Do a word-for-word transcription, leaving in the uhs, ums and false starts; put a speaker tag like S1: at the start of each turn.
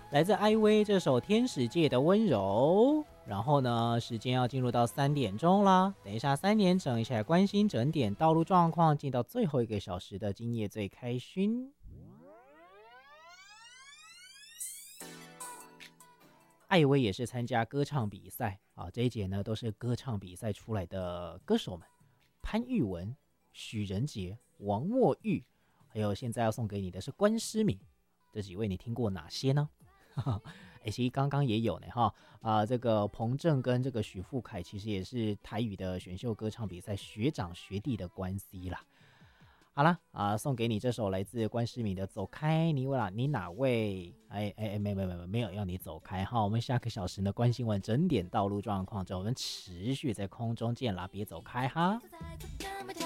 S1: 来自艾薇这首《天使界的温柔》。然后呢，时间要进入到三点钟啦。等一下三点整，一起来关心整点道路状况，进到最后一个小时的今夜最开心。艾薇也是参加歌唱比赛啊，这一节呢都是歌唱比赛出来的歌手们，潘玉文、许仁杰、王墨玉，还有现在要送给你的是关诗敏，这几位你听过哪些呢？哎，其实刚刚也有呢哈，啊、呃，这个彭正跟这个许富凯其实也是台语的选秀歌唱比赛学长学弟的关系啦。好啦，啊、呃，送给你这首来自关诗敏的《走开》，你哪你哪位？哎哎哎，没没没没没有要你走开哈。我们下个小时呢关心完整点道路状况之后，我们持续在空中见啦，别走开哈。